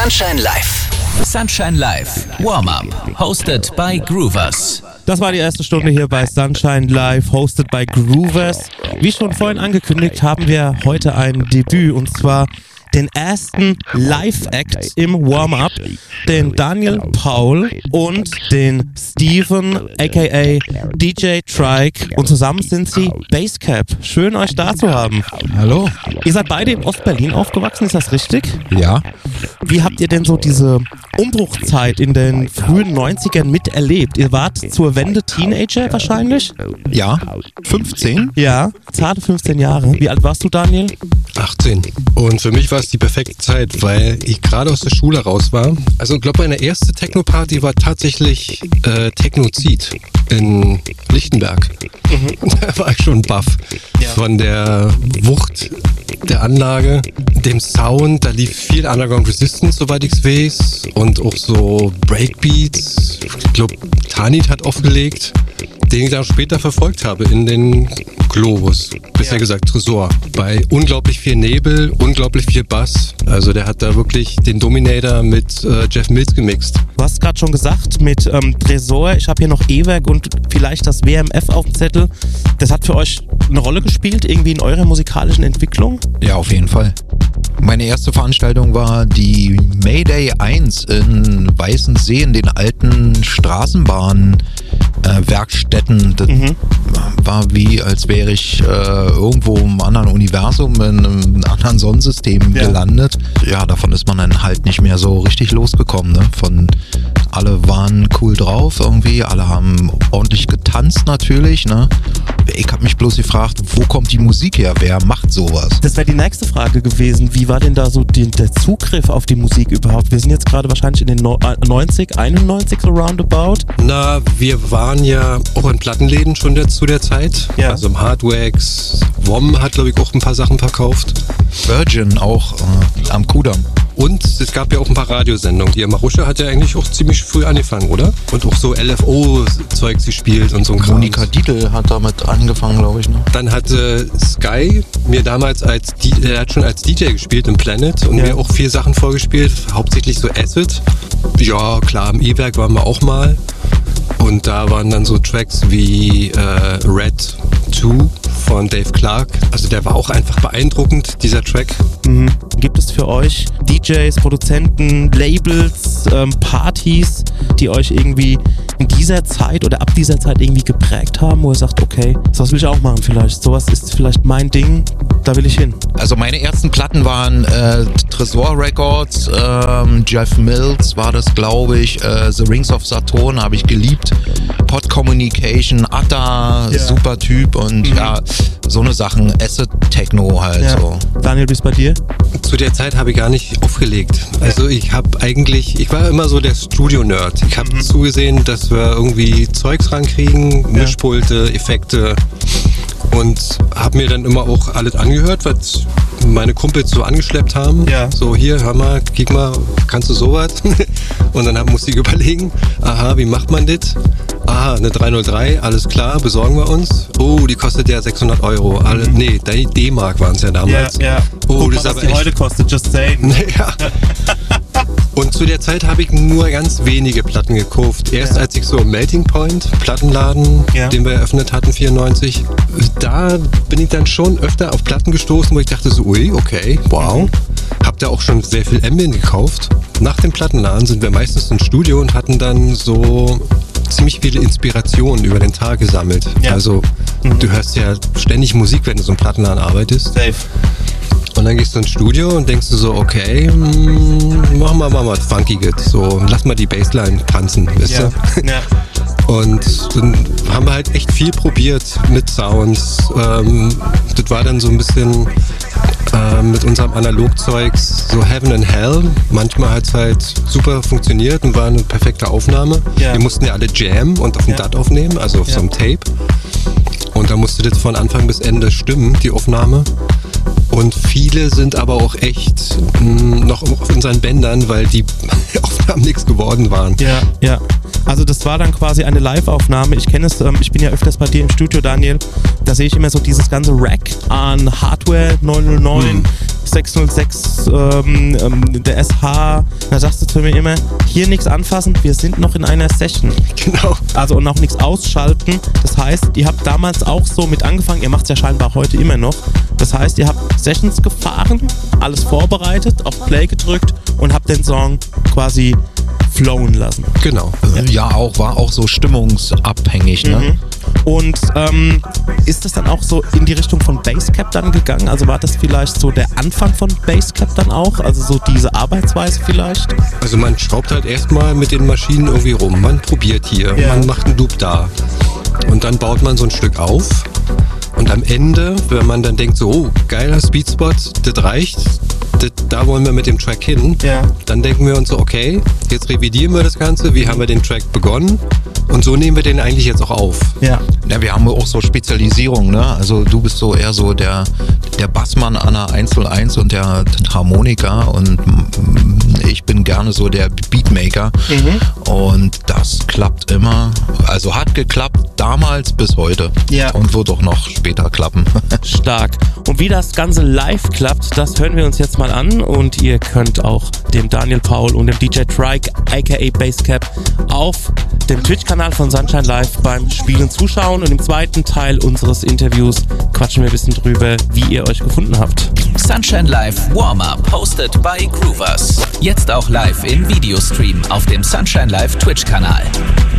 Sunshine Live. Sunshine Live. Warm-up. Hosted by Groovers. Das war die erste Stunde hier bei Sunshine Live, hosted by Groovers. Wie schon vorhin angekündigt, haben wir heute ein Debüt, und zwar den ersten Live-Act im Warm-Up, den Daniel Paul und den Steven, aka DJ Trike, und zusammen sind sie Basscap. Schön, euch da zu haben. Hallo. Ihr seid beide in Ostberlin aufgewachsen, ist das richtig? Ja. Wie habt ihr denn so diese Umbruchzeit in den frühen 90ern miterlebt? Ihr wart zur Wende Teenager wahrscheinlich? Ja. 15? Ja, zarte 15 Jahre. Wie alt warst du, Daniel? 18. Und für mich war es die perfekte Zeit, weil ich gerade aus der Schule raus war. Also ich glaube, meine erste Techno-Party war tatsächlich Technozid in Lichtenberg. Da war ich schon baff von der Wucht der Anlage, dem Sound. Da lief viel Underground Resistance, soweit ich es weiß, und auch so Breakbeats. Ich glaube, Tanit hat aufgelegt, den ich dann später verfolgt habe in den Globus, besser gesagt Tresor. Bei unglaublich viel Nebel, unglaublich viel Bass. Also der hat da wirklich den Dominator mit Jeff Mills gemixt. Du hast gerade schon gesagt, mit Tresor, ich habe hier noch E-Werk und vielleicht das WMF auf dem Zettel. Das hat für euch eine Rolle gespielt, irgendwie in eurer musikalischen Entwicklung? Ja, auf jeden Fall. Meine erste Veranstaltung war die Mayday 1 in Weißensee in den alten Straßenbahnwerkstätten. Das war wie, als wäre ich irgendwo im anderen Universum, in einem anderen Sonnensystem gelandet. Ja, davon ist man dann halt nicht mehr so richtig losgekommen. Ne? Alle waren cool drauf irgendwie, alle haben ordentlich getanzt natürlich. Ne? Ich habe mich bloß gefragt, wo kommt die Musik her? Wer macht sowas? Das wäre die nächste Frage gewesen. Wie war denn da so der Zugriff auf die Musik überhaupt? Wir sind jetzt gerade wahrscheinlich in den 90, 91 so roundabout. Na, wir waren ja auch in Plattenläden schon zu der Zeit. Ja. Also im Hardwax. WOM hat, glaube ich, auch ein paar Sachen verkauft. Virgin auch am Kudamm. Und es gab ja auch ein paar Radiosendungen. Die Marusche hat ja eigentlich auch ziemlich früh angefangen, oder? Und auch so LFO-Zeugs gespielt und so ein Kram. Monika Dietl hat damit angefangen, glaube ich. Ne? Dann hatte Sky mir damals er hat schon als DJ gespielt im Planet und mir auch 4 Sachen vorgespielt, hauptsächlich so Acid. Ja, klar, im E-Werk waren wir auch mal. Und da waren dann so Tracks wie Red 2 von Dave Clark. Also der war auch einfach beeindruckend, dieser Track. Gibt es für euch DJs, Produzenten, Labels, Partys, die euch irgendwie in dieser Zeit oder ab dieser Zeit irgendwie geprägt haben, wo ihr sagt, okay, sowas will ich auch machen vielleicht, sowas ist vielleicht mein Ding, da will ich hin? Also meine ersten Platten waren Tresor Records, Jeff Mills war das, glaube ich, The Rings of Saturn habe ich geliebt, Pod Communication, Atta, super Typ und so eine Sachen, Acid Techno halt so. Daniel, bis bei dir? Zu der Zeit habe ich gar nicht aufgelegt. Also ich war immer so der Studio-Nerd. Ich habe zugesehen, dass wir irgendwie Zeugs rankriegen, Mischpulte, Effekte, und habe mir dann immer auch alles angehört, was meine Kumpels so angeschleppt haben. Ja. So, hier, hör mal, kick mal, kannst du sowas? Und dann musste ich überlegen, aha, wie macht man das? Aha, eine 303, alles klar, besorgen wir uns. Oh, die kostet ja 600 €. Nee, D-Mark waren es ja damals. Ja. Oh, guck das mal, ist was aber die heute kostet, just saying. Ja. Und zu der Zeit habe ich nur ganz wenige Platten gekauft. Erst als ich so im Melting Point, Plattenladen, den wir eröffnet hatten, 94, da bin ich dann schon öfter auf Platten gestoßen, wo ich dachte so, ui, okay, wow. Hab da auch schon sehr viel Ambient gekauft. Nach dem Plattenladen sind wir meistens ins Studio und hatten dann so ziemlich viele Inspirationen über den Tag gesammelt. Ja. Also du hörst ja ständig Musik, wenn du so im Plattenladen arbeitest. Safe. Und dann gehst du ins Studio und denkst du so, okay, mach mal was Funkiges. So, lass mal die Bassline tanzen, weißt du? Ja. Und dann haben wir halt echt viel probiert mit Sounds. Das war dann so ein bisschen mit unserem Analogzeugs so Heaven and Hell. Manchmal hat es halt super funktioniert und war eine perfekte Aufnahme. Ja. Wir mussten ja alle jammen und auf dem DAT aufnehmen, also auf so einem Tape. Und da musste das von Anfang bis Ende stimmen, die Aufnahme. Und viele sind aber auch echt noch auf unseren Bändern, weil die am nichts geworden waren. Ja. Also das war dann quasi eine Live-Aufnahme. Ich kenne es, ich bin ja öfters bei dir im Studio, Daniel. Da sehe ich immer so dieses ganze Rack an Hardware 909, 606, der SH. Da sagst du zu mir immer, hier nichts anfassen, wir sind noch in einer Session. Genau. Also und auch nichts ausschalten. Das heißt, ihr habt damals auch so mit angefangen, ihr macht es ja scheinbar heute immer noch. Das heißt, ihr habt Sessions gefahren, alles vorbereitet, auf Play gedrückt und habt den Song quasi flowen lassen. Genau. Ja, war auch so stimmungsabhängig, ne? Und ist das dann auch so in die Richtung von Basscap dann gegangen? Also war das vielleicht so der Anfang von Basscap dann auch? Also so diese Arbeitsweise vielleicht? Also man schraubt halt erstmal mit den Maschinen irgendwie rum. Man probiert hier, man macht einen Loop da. Und dann baut man so ein Stück auf. Und am Ende, wenn man dann denkt so, oh, geiler Speedspot, das reicht, da wollen wir mit dem Track hin, dann denken wir uns so, okay, jetzt revidieren wir das Ganze, wie haben wir den Track begonnen und so nehmen wir den eigentlich jetzt auch auf. Ja, wir haben auch so Spezialisierung, ne? Also du bist so eher so der Bassmann an der 101 und der Harmonika und ich bin gerne so der Beatmaker und das klappt immer, also hat geklappt damals bis heute und wird auch noch später klappen. Stark. Und wie das Ganze live klappt, das hören wir uns jetzt mal an und ihr könnt auch dem Daniel Paul und dem DJ Trike aka Basscap auf dem Twitch-Kanal von Sunshine Live beim Spielen zuschauen und im zweiten Teil unseres Interviews quatschen wir ein bisschen drüber, wie ihr euch gefunden habt. Sunshine Live Warm-Up, hosted by Groovers. Jetzt auch live im Videostream auf dem Sunshine Live Twitch-Kanal.